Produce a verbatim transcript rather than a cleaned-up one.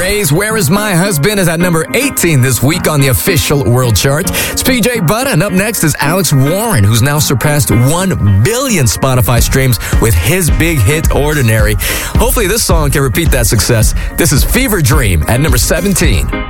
Rays, Where Is My Husband is at number eighteen this week on the official world chart. It's P J Butter, and up next is Alex Warren, who's now surpassed one billion Spotify streams with his big hit, Ordinary. Hopefully this song can repeat that success. This is Fever Dream at number seventeen.